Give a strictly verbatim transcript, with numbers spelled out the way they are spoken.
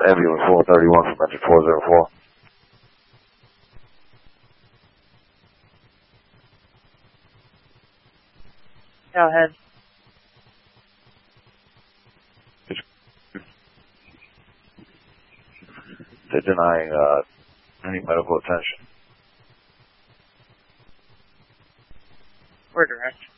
ambulance four thirty-one from engine four zero four. Go ahead. They're denying uh, any medical attention. We're direct.